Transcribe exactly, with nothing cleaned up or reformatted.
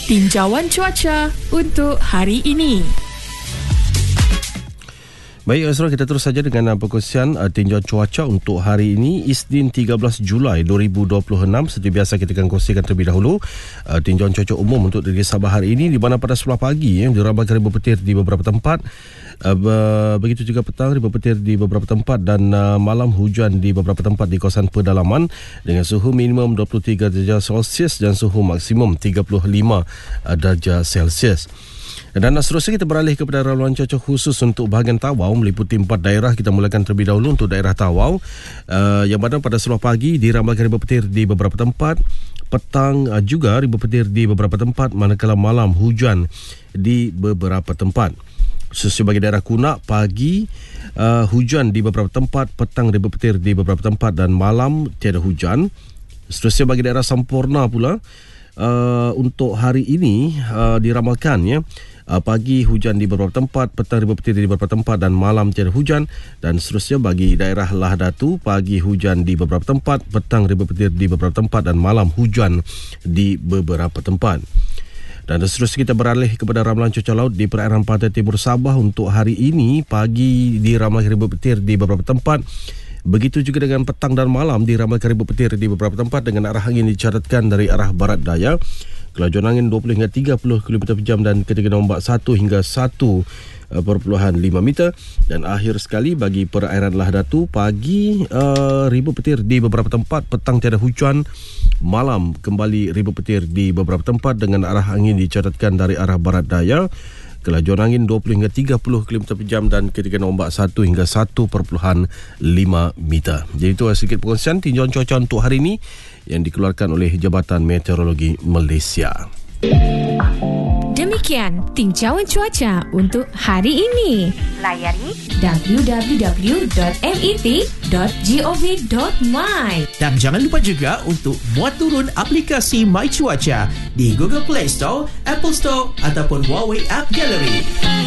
tinjauan cuaca untuk hari ini. Baik, Azra, kita terus saja dengan perkongsian uh, tinjauan cuaca untuk hari ini, Isnin tiga belas Julai dua ribu dua puluh enam. Seperti biasa kita akan kongsikan terlebih dahulu uh, tinjauan cuaca umum untuk negeri Sabah hari ini, di mana pada sebelah pagi ya, diramalkan ribuan petir di beberapa tempat. Uh, begitu juga petang ribuan petir di beberapa tempat, dan uh, malam hujan di beberapa tempat di kawasan pedalaman dengan suhu minimum dua puluh tiga darjah Celsius dan suhu maksimum tiga puluh lima uh, darjah Celsius. Dan seterusnya kita beralih kepada ramalan cuaca khusus untuk bahagian Tawau, meliputi empat daerah. Kita mulakan terlebih dahulu untuk daerah Tawau, uh, yang mana pada seluruh pagi diramalkan ribuan petir di beberapa tempat, petang uh, juga ribuan petir di beberapa tempat, manakala malam hujan di beberapa tempat. Sesuai bagi daerah Kunak, pagi uh, hujan di beberapa tempat, petang ribuan petir di beberapa tempat, dan malam tiada hujan. Seterusnya bagi daerah Sampurna pula, uh, untuk hari ini uh, diramalkan ya, Uh, pagi hujan di beberapa tempat, petang ribuan petir di beberapa tempat, dan malam tiada hujan. Dan seterusnya bagi daerah Lahdatu, pagi hujan di beberapa tempat, petang ribuan petir di beberapa tempat, dan malam hujan di beberapa tempat. Dan seterusnya kita beralih kepada ramalan cuaca laut di perairan pantai timur Sabah untuk hari ini. Pagi diramalkan ribuan petir di beberapa tempat. Begitu juga dengan petang dan malam diramalkan ribuan petir di beberapa tempat, dengan arah angin dicatatkan dari arah barat daya. Kelajuan angin dua puluh hingga tiga puluh kilometer per jam, dan ketinggian ombak satu hingga satu perpuluhan lima meter. Dan akhir sekali bagi perairan Lahdatu, pagi uh, ribuan petir di beberapa tempat, petang tiada hujan, malam kembali ribuan petir di beberapa tempat, dengan arah angin dicatatkan dari arah barat daya. Kelajuan angin dua puluh hingga tiga puluh kilometer per jam, dan ketinggian ombak satu hingga satu perpuluhan lima meter. Jadi itu sedikit perkongsian tinjauan cuaca untuk hari ini yang dikeluarkan oleh Jabatan Meteorologi Malaysia. Demikian tinjauan cuaca untuk hari ini. Layari w w w dot met dot gov dot my. Dan jangan lupa juga untuk muat turun aplikasi My Cuaca di Google Play Store, Apple Store ataupun Huawei App Gallery.